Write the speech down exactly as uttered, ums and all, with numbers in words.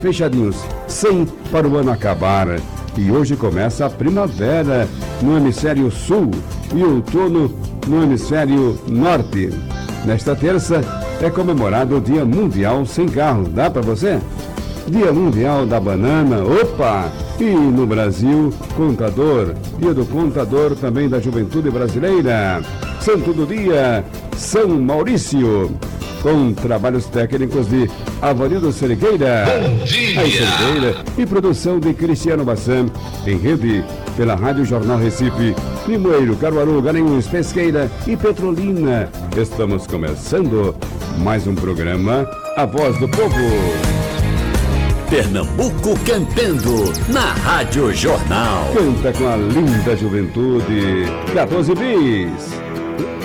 fechadinhos, sem para o ano acabar. E hoje começa a primavera no hemisfério sul e outono no hemisfério norte. Nesta terça é comemorado o Dia Mundial Sem Carro. Dá para você? Dia Mundial da Banana. Opa! E no Brasil, Contador. Dia do Contador também da Juventude Brasileira. Santo do Dia, São Maurício. Com trabalhos técnicos de Avanildo Cerqueira. Bom dia! A Cerqueira e produção de Cristiano Bassan. Em rede pela Rádio Jornal Recife, Limoeiro, Caruaru, Garanhuns, Pesqueira e Petrolina. Estamos começando mais um programa A Voz do Povo. Pernambuco cantando na Rádio Jornal. Canta com a linda juventude. quatorze bis.